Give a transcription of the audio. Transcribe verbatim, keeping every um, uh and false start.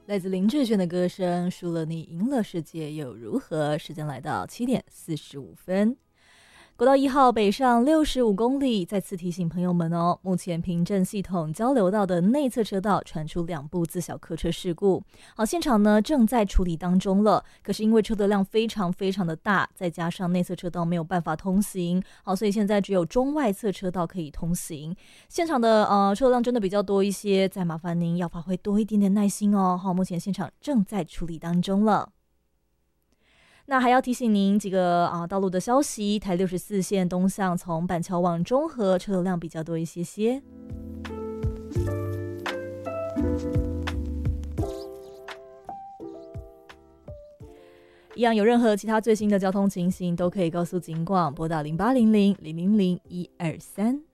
来自林志炫的歌声，输了你赢了世界又如何？时间来到七点四十五分。国道一号北上六十五公里，再次提醒朋友们哦，目前平镇系统交流道的内侧车道传出两部自小客车事故，好，现场呢正在处理当中了。可是因为车流量非常非常的大，再加上内侧车道没有办法通行，好，所以现在只有中外侧车道可以通行。现场的呃车流量真的比较多一些，再麻烦您要发挥多一点点耐心哦。好，目前现场正在处理当中了。那还要提醒您几个啊道路的消息，台六十四线东向从板桥往中和车流量比较多一些些。一样有任何其他最新的交通情形，都可以告诉警广拨打零八零零零零零一二三。